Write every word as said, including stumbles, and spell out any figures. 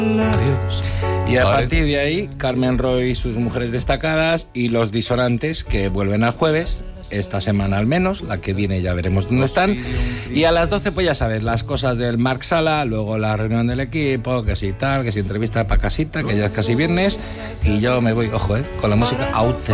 Y a partir de ahí, Carmen Roy y sus mujeres destacadas y los disonantes que vuelven al jueves, esta semana al menos, la que viene ya veremos dónde están. Y a las doce, pues ya sabes, las cosas del Marc Sala, luego la reunión del equipo, que si tal, que si entrevista para casita, que ya es casi viernes. Y yo me voy, ojo, eh, con la música out.